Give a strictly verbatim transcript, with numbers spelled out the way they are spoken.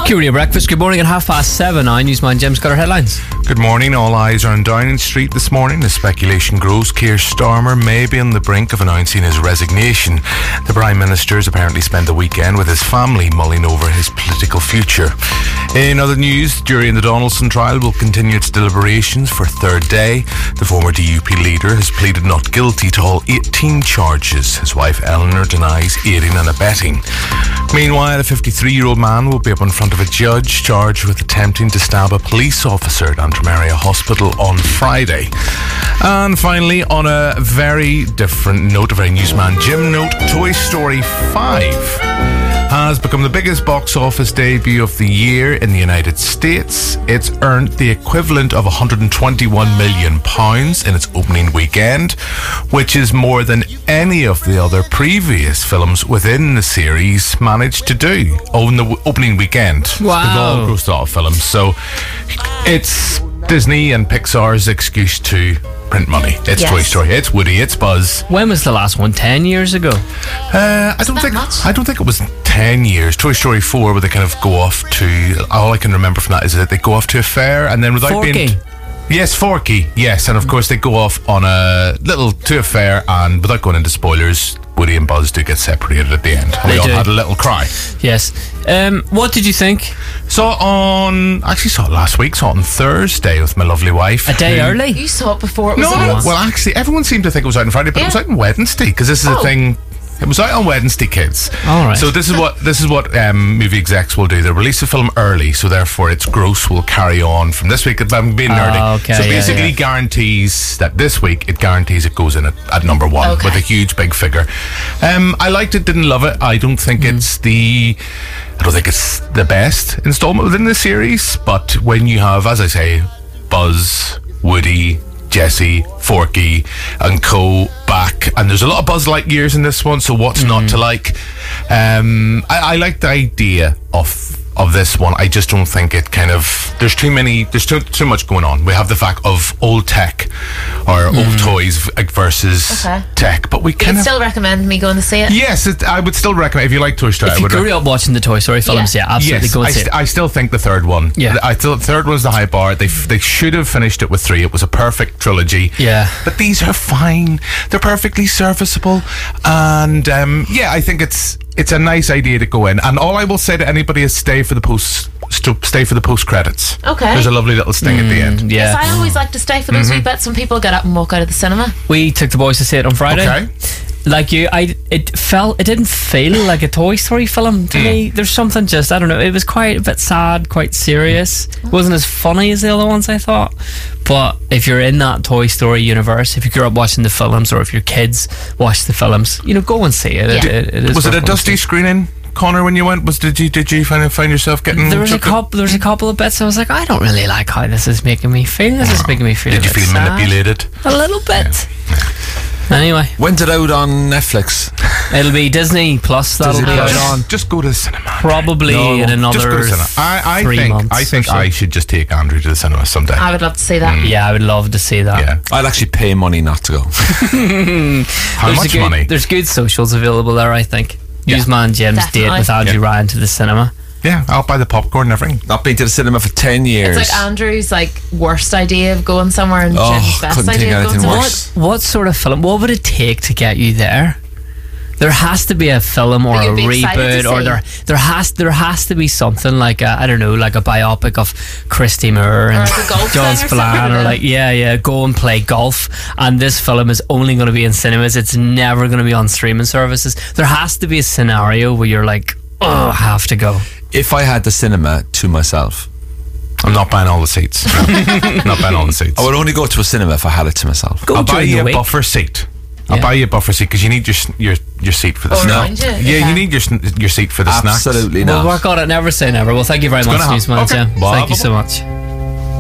Curia Breakfast, good morning at half past seven. Now, Newsman Jim's got our headlines. Good morning. All eyes are on Downing Street this morning. The speculation grows Keir Starmer may be on the brink of announcing his resignation. The Prime Minister has apparently spent the weekend with his family mulling over his political future. In other news, jury in the Donaldson trial will continue its deliberations for a third day. The former D U P leader has pleaded not guilty to all eighteen charges. His wife Eleanor denies aiding and abetting. Meanwhile, a fifty-three-year-old man will be up in front of a judge charged with attempting to stab a police officer at Antrim Hospital on Friday. And finally, on a very different note, a very Newsman Jim note, Toy Story five has become the biggest box office debut of the year in the United States. It's earned the equivalent of one hundred twenty-one million pounds in its opening weekend, which is more than any of the other previous films within the series managed to do on the opening weekend. Wow. They've all grossed a lot of films, so it's Disney and Pixar's excuse to print money. It's yes. Toy Story, it's Woody, it's Buzz. When was the last one? Ten years ago? Uh, I don't think much? I don't think it was ten years. Toy Story four, where they kind of go off to, all I can remember from that is that they go off to a fair and then without Forky. being Yes, Forky, yes, and of course they go off on a little to a fair, and without going into spoilers, Woody and Buzz do get separated at the end. And They we all do. had a little cry. Yes. Um, what did you think? Saw it on, actually saw it last week, saw it on Thursday with my lovely wife. A day who- early? You saw it before it was No, out. well actually everyone seemed to think it was out on Friday, but Yeah. it was out on Wednesday, because this is the Oh. thing. It was out on Wednesday, kids. All right. So this is what this is what um, movie execs will do. They release the film early, so therefore its gross will carry on from this week. I'm being Oh, nerdy. okay, so yeah, basically, yeah. guarantees that this week it guarantees it goes in at, at number one Okay. with a huge big figure. Um, I liked it, didn't love it. I don't think Mm. it's the. I don't think it's the best installment within the series. But when you have, as I say, Buzz, Woody, Jesse, Forky, and co back, and there's a lot of Buzz Lightyears in this one, so what's Mm. not to like? Um, I, I like the idea of of this one. I just don't think it kind of, there's too many, there's too, too much going on. We have the fact of old tech or Mm. old toys v- versus Okay. tech, but we You kind would of still recommend me going to see it? yes, it, I would still recommend if you like Toy Story. If I you would grew up watching the Toy Story films, yeah, Yeah. absolutely yes, go and I, see st- it. I still think the third one. Yeah. I thought the third one's the high bar. They f- they should have finished it with three. It was a perfect trilogy. Yeah. But these are fine. They're perfectly serviceable, and um, yeah, I think it's it's a nice idea to go in. And all I will say to anybody is stay for the post. St- stay for the post credits. Okay. There's a lovely little sting at the end. Yeah. Yes, I always like to stay for those wee bits when people get up and walk out of the cinema. We took the boys to see it on Friday. Okay. Like you, I it felt it didn't feel like a Toy Story film to me. There's something just I don't know. It was quite a bit sad, quite serious. It wasn't as funny as the other ones I thought. But if you're in that Toy Story universe, if you grew up watching the films, or if your kids watch the films, you know, go and see it. It, Yeah. it, it is Was it worth a going to dusty see. screening, Connor? When you went, was did you did you find find yourself getting? There was a chucked up? couple. There was a couple of bits. I was like, I don't really like how this is making me feel. This is making me feel. Did a you bit feel sad. manipulated? A little bit. Anyway, When's it out on Netflix? it'll be Disney Plus. That'll Disney be out Plus. on Just go to the cinema. probably No, in another Just go to the cinema. I, I three think months. I think or so. I should just take Andrew to the cinema someday. I would love to see that. Yeah, I would love to see that. yeah. I'd actually pay money not to go. How There's a much good, money? There's good socials available there, I think. Yeah. Newsman Jim's date Definitely. with Andrew Yeah. Ryan to the cinema. Yeah, I'll buy the popcorn and everything. Not been to the cinema for ten years. It's like Andrew's like worst idea of going somewhere and Oh, Jim's best couldn't think idea of going anything somewhere. worse. What what sort of film? What would it take to get you there? There has to be a film or That a you'd be excited reboot, to or see. there there has there has to be something like a, I don't know, like a biopic of Christy Moore and like a golf John thing or Spillane, something, or yeah. like yeah, yeah, go and play golf. And this film is only going to be in cinemas. It's never going to be on streaming services. There has to be a scenario where you're like, oh, I have to go. If I had the cinema to myself, I'm not buying all the seats. No. Not buying all the seats. I would only go to a cinema if I had it to myself. Go I'll buy during you the a week. buffer seat. I'll Yeah. buy you a buffer seat because you need your s- your your seat for the Oh, snack. around you? Yeah, Okay. you need your sn- your seat for the snacks. Absolutely We'll not. work on it. Never say never. Well, thank you very much, gonna happen. Newsman Okay. Jim. Bye, Thank you bye, so much.